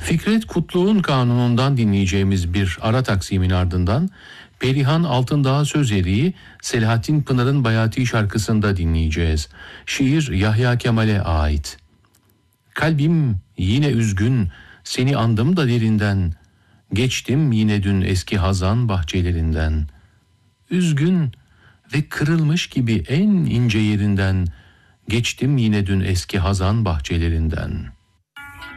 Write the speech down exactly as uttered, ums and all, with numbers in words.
Fikret Kutlu'nun Kanunu'ndan dinleyeceğimiz bir ara taksimin ardından Perihan Altındağ Sözeri'yi Selahattin Pınar'ın Bayati şarkısında dinleyeceğiz. Şiir Yahya Kemal'e ait. Kalbim yine üzgün, seni andım da derinden, geçtim yine dün eski hazan bahçelerinden. Üzgün ve kırılmış gibi en ince yerinden, geçtim yine dün eski hazan bahçelerinden.